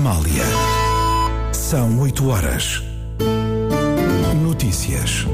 Amália. São 8h. Notícias.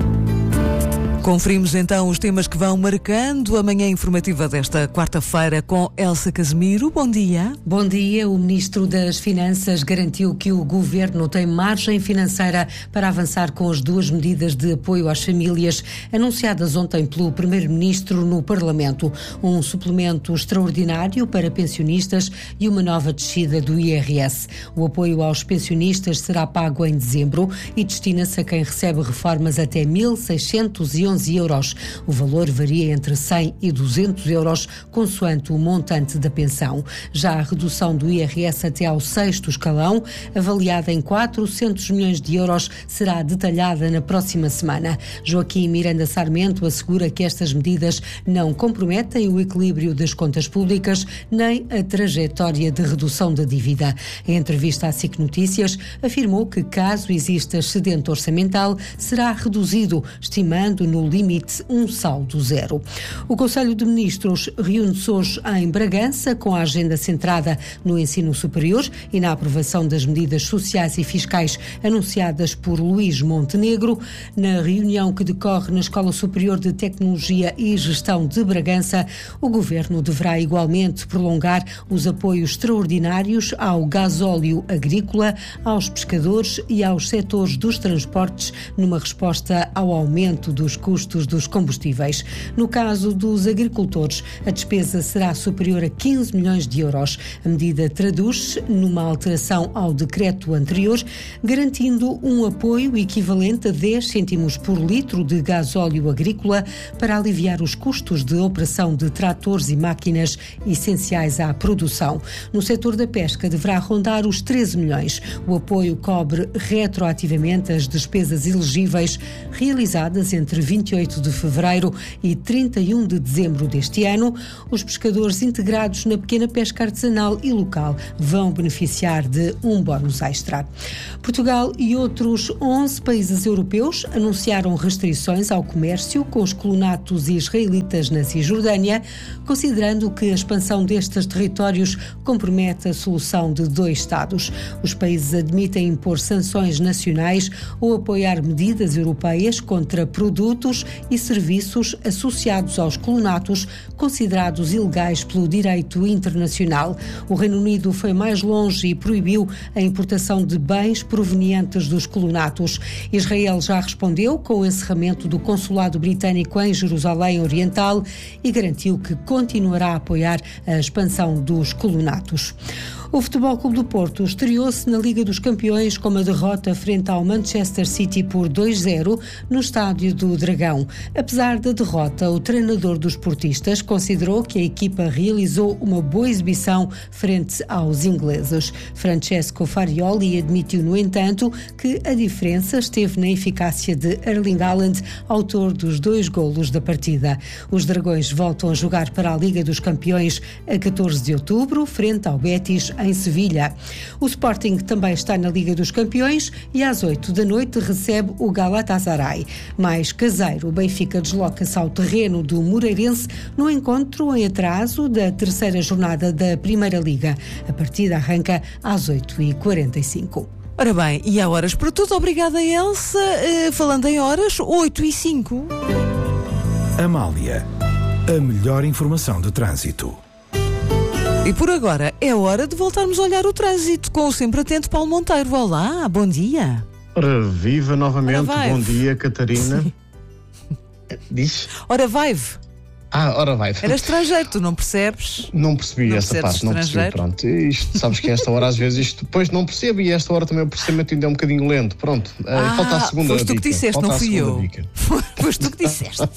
Conferimos então os temas que vão marcando a manhã informativa desta quarta-feira com Elsa Casemiro. Bom dia. Bom dia. O Ministro das Finanças garantiu que o Governo tem margem financeira para avançar com as duas medidas de apoio às famílias anunciadas ontem pelo Primeiro-Ministro no Parlamento. Um suplemento extraordinário para pensionistas e uma nova descida do IRS. O apoio aos pensionistas será pago em dezembro e destina-se a quem recebe reformas até 1.611 euros. O valor varia entre 100 e 200 euros, consoante o montante da pensão. Já a redução do IRS até ao 6º escalão, avaliada em 400 milhões de euros, será detalhada na próxima semana. Joaquim Miranda Sarmento assegura que estas medidas não comprometem o equilíbrio das contas públicas nem a trajetória de redução da dívida. Em entrevista à SIC Notícias, afirmou que, caso exista excedente orçamental, será reduzido, estimando no limite um saldo zero. O Conselho de Ministros reúne-se hoje em Bragança com a agenda centrada no ensino superior e na aprovação das medidas sociais e fiscais anunciadas por Luís Montenegro. Na reunião que decorre na Escola Superior de Tecnologia e Gestão de Bragança, o Governo deverá igualmente prolongar os apoios extraordinários ao gasóleo agrícola, aos pescadores e aos setores dos transportes, numa resposta ao aumento dos custos dos combustíveis. No caso dos agricultores, a despesa será superior a 15 milhões de euros. A medida traduz-se numa alteração ao decreto anterior, garantindo um apoio equivalente a 10 cêntimos por litro de gasóleo agrícola para aliviar os custos de operação de tratores e máquinas essenciais à produção. No setor da pesca, deverá rondar os 13 milhões. O apoio cobre retroativamente as despesas elegíveis realizadas entre 28 de fevereiro e 31 de dezembro deste ano. Os pescadores integrados na pequena pesca artesanal e local vão beneficiar de um bónus extra. Portugal e outros 11 países europeus anunciaram restrições ao comércio com os colonatos israelitas na Cisjordânia, considerando que a expansão destes territórios compromete a solução de 2 Estados. Os países admitem impor sanções nacionais ou apoiar medidas europeias contra produtos e serviços associados aos colonatos considerados ilegais pelo direito internacional. O Reino Unido foi mais longe e proibiu a importação de bens provenientes dos colonatos. Israel já respondeu com o encerramento do consulado britânico em Jerusalém Oriental e garantiu que continuará a apoiar a expansão dos colonatos. O Futebol Clube do Porto estreou-se na Liga dos Campeões com uma derrota frente ao Manchester City por 2-0 no Estádio do Dragão. Apesar da derrota, o treinador dos portistas considerou que a equipa realizou uma boa exibição frente aos ingleses. Francesco Farioli admitiu, no entanto, que a diferença esteve na eficácia de Erling Haaland, autor dos 2 golos da partida. Os Dragões voltam a jogar para a Liga dos Campeões a 14 de outubro, frente ao Betis, em Sevilha. O Sporting também está na Liga dos Campeões e às 8 da noite recebe o Galatasaray. Mais caseiro, o Benfica desloca-se ao terreno do Moreirense no encontro em atraso da 3ª jornada da Primeira Liga. A partida arranca às 8h45. Ora bem, e há horas para tudo. Obrigada, Elsa. Falando em horas, 8h05. Amália, a melhor informação de trânsito. E por agora é hora de voltarmos a olhar o trânsito com o sempre atento Paulo Monteiro. Olá, bom dia. Ora, viva novamente, ora bom dia, Catarina. Sim. Diz? Ora, vai. Ora vai. Era estrangeiro, tu não percebes? Não percebi não essa parte, não percebi, pronto. Isto, sabes que esta hora às vezes depois não percebo e esta hora também o processamento ainda é um bocadinho lento, pronto. Falta a segunda dica. Foste tu que disseste, não fui eu. Foste tu que disseste.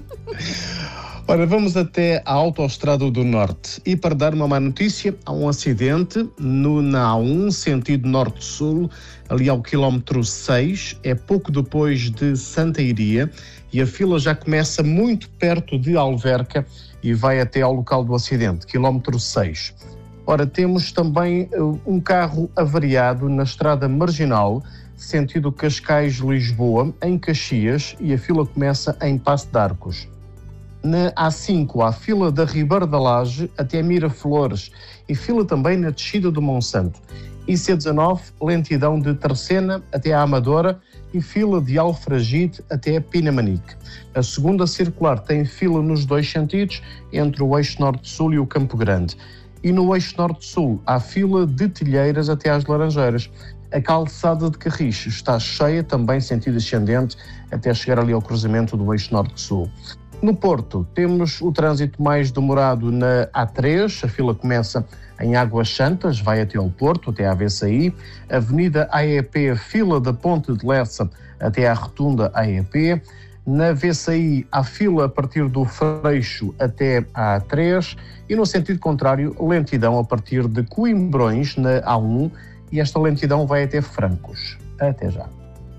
Ora, vamos até a Autoestrada do Norte e para dar uma má notícia, há um acidente na A1, sentido norte-sul, ali ao quilómetro 6, é pouco depois de Santa Iria e a fila já começa muito perto de Alverca e vai até ao local do acidente, quilómetro 6. Ora, temos também um carro avariado na estrada marginal, sentido Cascais-Lisboa, em Caxias, e a fila começa em Passo de Arcos. Na A5, há fila da Ribeira da Laje até Miraflores e fila também na descida do Monsanto. IC19, lentidão de Terceira até a Amadora e fila de Alfragide até a Pinamanique. A segunda circular tem fila nos dois sentidos, entre o eixo norte-sul e o Campo Grande. E no eixo norte-sul há fila de Telheiras até às Laranjeiras. A calçada de Carris está cheia, também sentido ascendente, até chegar ali ao cruzamento do eixo norte-sul. No Porto, temos o trânsito mais demorado na A3, a fila começa em Águas Santas, vai até ao Porto, até à VCI. Avenida AEP, fila da Ponte de Lessa até à Rotunda AEP. Na VCI, há fila a partir do Freixo até à A3. E no sentido contrário, lentidão a partir de Coimbrões, na A1. E esta lentidão vai até Francos. Até já.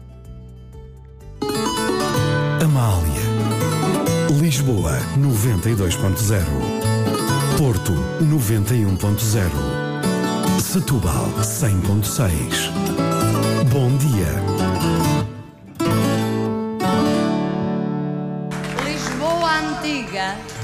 Amália. Lisboa 92.0, Porto 91.0, Setúbal 100.6. Bom dia. Lisboa Antiga